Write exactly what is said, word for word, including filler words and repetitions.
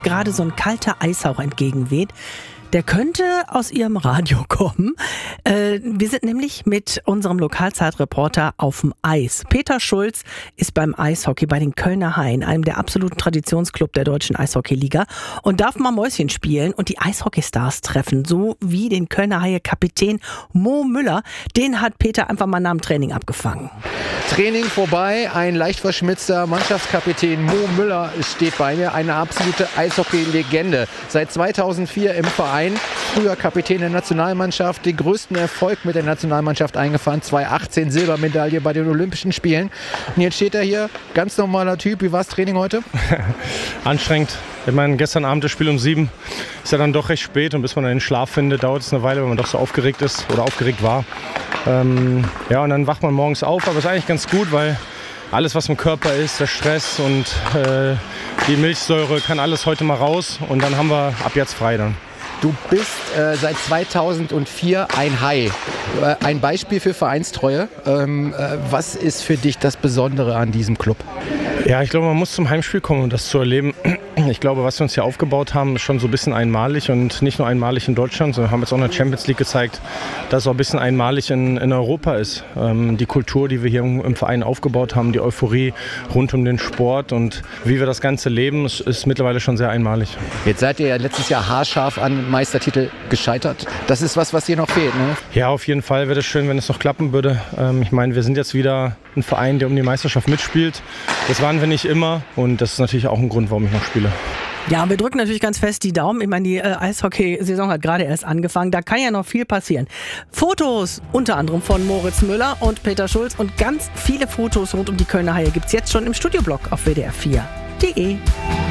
gerade so ein kalter Eishauch entgegenweht. Der könnte aus Ihrem Radio kommen. Äh, wir sind nämlich mit unserem Lokalzeitreporter auf dem Eis. Peter Schulz ist beim Eishockey bei den Kölner Haien, einem der absoluten Traditionsclub der deutschen Eishockeyliga, und darf mal Mäuschen spielen und die Eishockeystars treffen, so wie den Kölner Haie-Kapitän Mo Müller. Den hat Peter einfach mal nach dem Training abgefangen. Training vorbei, ein leicht verschmitzter Mannschaftskapitän Mo Müller steht bei mir, eine absolute Eishockey-Legende. Seit zweitausendvier im Verein, früher Kapitän der Nationalmannschaft, den größten Erfolg mit der Nationalmannschaft eingefahren, zweitausendachtzehn Silbermedaille bei den Olympischen Spielen. Und jetzt steht er hier, ganz normaler Typ. Wie war das Training heute? Anstrengend. Ich meine, gestern Abend das Spiel um sieben ist ja dann doch recht spät, und bis man dann den Schlaf findet, dauert es eine Weile, wenn man doch so aufgeregt ist oder aufgeregt war. Ähm, ja, und dann wacht man morgens auf, aber es ist eigentlich ganz gut, weil alles, was im Körper ist, der Stress und äh, die Milchsäure, kann alles heute mal raus, und dann haben wir ab jetzt frei dann. Du bist äh, seit zweitausendvier ein Hai. Äh, ein Beispiel für Vereinstreue. Ähm, äh, was ist für dich das Besondere an diesem Club? Ja, ich glaube, man muss zum Heimspiel kommen, um das zu erleben. Ich glaube, was wir uns hier aufgebaut haben, ist schon so ein bisschen einmalig, und nicht nur einmalig in Deutschland, sondern haben jetzt auch in der Champions League gezeigt, dass es auch ein bisschen einmalig in, in Europa ist. Ähm, die Kultur, die wir hier im, im Verein aufgebaut haben, die Euphorie rund um den Sport und wie wir das Ganze leben, ist, ist mittlerweile schon sehr einmalig. Jetzt seid ihr ja letztes Jahr haarscharf an Meistertitel gescheitert. Das ist was, was hier noch fehlt, ne? Ja, auf jeden Fall wäre es schön, wenn es noch klappen würde. Ähm, ich meine, wir sind jetzt wieder ein Verein, der um die Meisterschaft mitspielt. Das waren wir nicht immer, und das ist natürlich auch ein Grund, warum ich noch spiele. Ja, wir drücken natürlich ganz fest die Daumen. Ich meine, die äh, Eishockey-Saison hat gerade erst angefangen. Da kann ja noch viel passieren. Fotos unter anderem von Moritz Müller und Peter Schulz und ganz viele Fotos rund um die Kölner Haie gibt es jetzt schon im Studioblog auf W D R vier punkt de.